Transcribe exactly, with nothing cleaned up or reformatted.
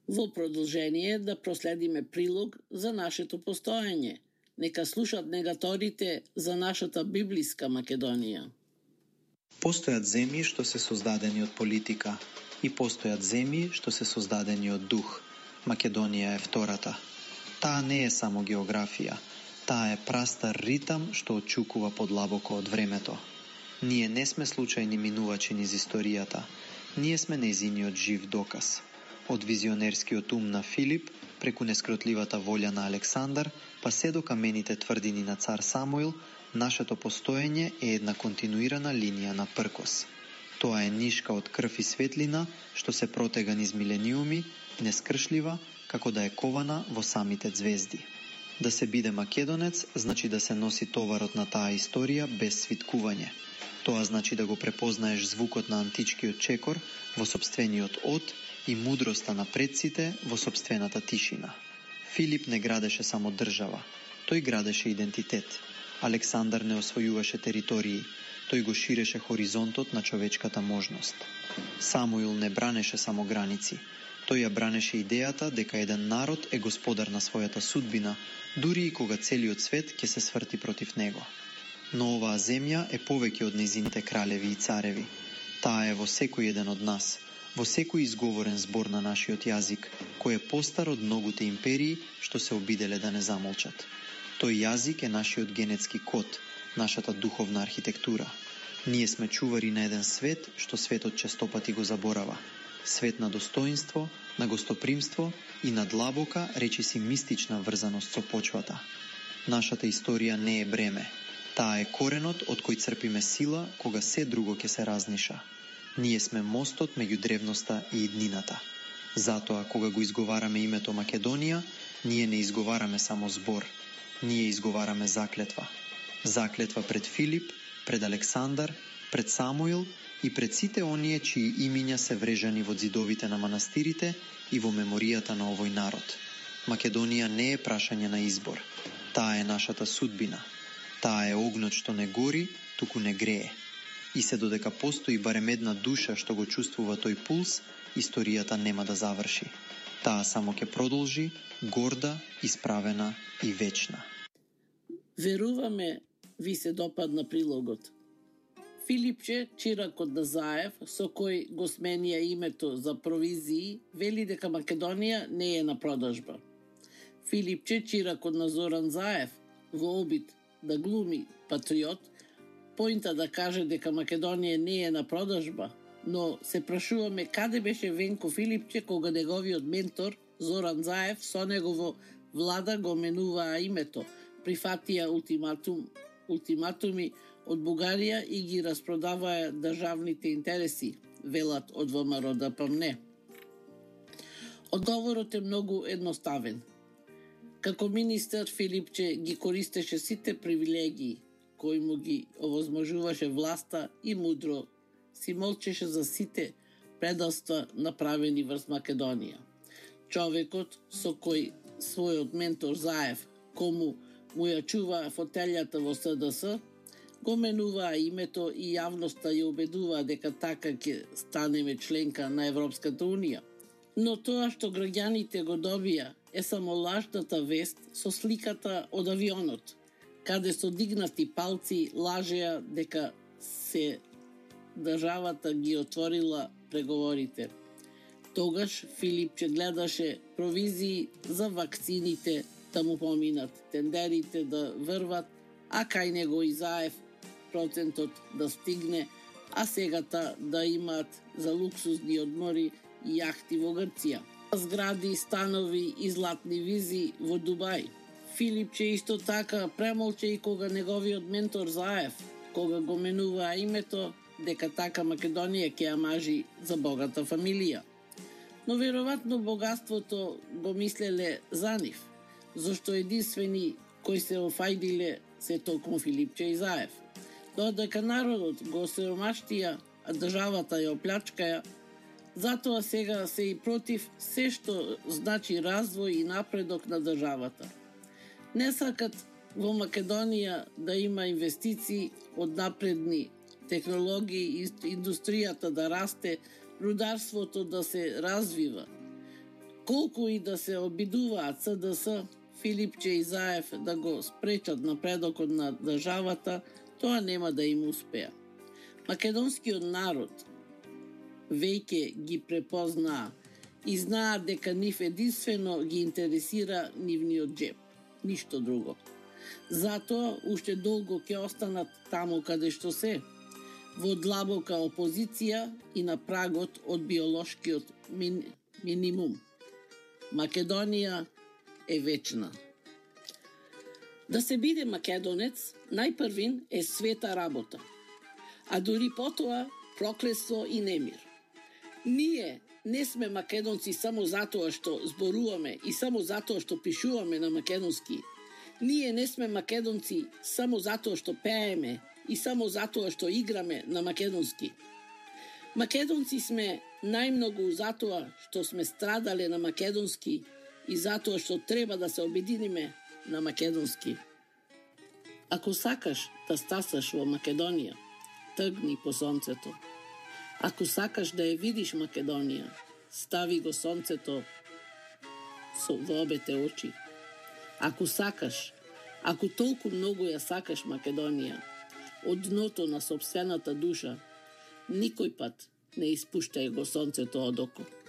Во продолжение да проследиме прилог за нашето постоење. Нека слушат негаторите за нашата библиска Македонија. Постојат земји што се создадени од политика и постојат земји што се создадени од дух. Македонија е втората. Таа не е само географија, таа е прастар ритам што отчукува подлабоко од времето. Ние не сме случајни минувачи низ историјата, ние сме нејзиниот жив доказ. Од визионерскиот ум на Филип, преку нескротливата волја на Александар, па се до камените тврдини на цар Самуил, нашето постоење е една континуирана линија на пркос. Тоа е нишка од крв и светлина, што се протега низ милениуми, нескршлива, како да е кована во самите звезди. Да се биде македонец, значи да се носи товарот на таа историја без свиткување. Тоа значи да го препознаеш звукот на античкиот чекор во собствениот од и мудроста на предците во собствената тишина. Филип не градеше само држава, тој градеше идентитет. Александар не освојуваше територии, тој го ширеше хоризонтот на човечката можност. Самуил не бранеше само граници, тој ја бранеше идејата дека еден народ е господар на својата судбина, дури и кога целиот свет ќе се сврти против него. Но оваа земја е повеќе од нејзините кралеви и цареви. Таа е во секој еден од нас, во секој изговорен збор на нашиот јазик, кој е постар од многуте империи што се обиделе да не замолчат. Тој јазик е нашиот генетски код, нашата духовна архитектура. Ние сме чувари на еден свет што светот честопати го заборава. Свет на достоинство, на гостопримство и на длабока, речиси мистична врзаност со почвата. Нашата историја не е бреме. Таа е коренот од кој црпиме сила кога се друго ќе се разниша. Ние сме мостот меѓу древноста и иднината. Затоа, кога го изговараме името Македонија, ние не изговараме само збор. Ние изговараме заклетва. Заклетва пред Филип, пред Александар, пред Самуил и пред сите оние чии имиња се врежани во ѕидовите на манастирите и во меморијата на овој народ. Македонија не е прашање на избор. Таа е нашата судбина. Таа е огнот што не гори, туку не грее. И се додека постои барем една душа што го чувствува тој пулс, историјата нема да заврши. Таа само ќе продолжи, горда, исправена и вечна. Веруваме ви се допадна прилогот. Филипче, чиракот на Заев, со кој го сменија името за провизии, вели дека Македонија не е на продажба. Филипче, чиракот на Зоран Заев, во обид да глуми патриот, поинта да каже дека Македонија не е на продажба, но се прашуваме каде беше Венко Филипче кога неговиот ментор Зоран Заев со негово влада го менуваа името, прифатија ултиматум, ултиматуми од Бугарија и ги распродаваа државните интереси, велат од ВМРО да памне. Одговорот е многу едноставен. Како министер Филипче ги користеше сите привилегии кој му ги овозможуваше власта и мудро си молчеше за сите предавства направени врз Македонија. Човекот со кој својот ментор Заев, кому му ја чува фотелјата во СДС, го менуваа името и јавноста ја убедуваа дека така ќе станеме членка на Европската Унија. Но тоа што граѓаните го добија е само лажната вест со сликата од авионот, каде со дигнати палци лажеа дека се државата ги отворила преговорите. Тогаш Филипче гледаше провизии за вакцините да му поминат, тендерите да врват, а кај него и Заев процентот да стигне, а сегата да имаат за луксузни одмори и јахти во Грција, згради, станови и златни визи во Дубај. Филипче исто така премолче и кога неговиот ментор Заев, кога го менуваа името, дека така Македонија ќе ја мажи за богата фамилија. Но веројатно богатството го мислеле за нив, зашто единствени кои се офајдиле се токму Филипче и Заев. Додека народот го осиромаштија, а државата ја оплячкаја, затоа сега се и против се што значи развој и напредок на државата. Не сакат во Македонија да има инвестиции од напредни технологии, индустријата да расте, рударството да се развива. Колку и да се обидуваат С Д С, Филипче и Заев да го спречат напредокот на државата, тоа нема да им успеа. Македонскиот народ веќе ги препознаа и знаат дека нив единствено ги интересира нивниот джеб, ништо друго. Затоа уште долго ќе останат таму каде што се, во длабока опозиција и на прагот од биолошкиот мин, минимум. Македонија е вечна. Да се биде македонец, најпрвин е света работа, а дури потоа проклество и немир. Ние не сме македонци само затоа што зборуваме и само затоа што пишуваме на македонски. Ние не сме македонци само затоа што пееме и само затоа што играме на македонски. Македонци сме најмногу затоа што сме страдале на македонски и затоа што треба да се обединиме на македонски. Ако сакаш да стасаш во Македонија, тргни по сонцето. Ако сакаш да ја видиш Македонија, стави го сонцето со во обете очи. Ако сакаш, ако толку многу ја сакаш Македонија, од дното на сопствената душа, никој пат не испуштај го сонцето од око.